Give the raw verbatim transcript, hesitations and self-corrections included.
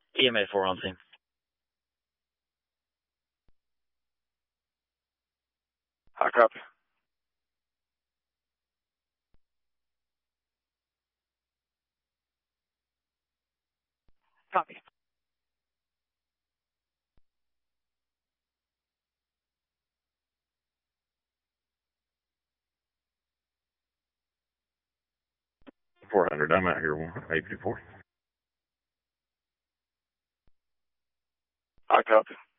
E M A four on scene. I copy. Copy. four hundred, I'm out here, eight fifty-four. I copy.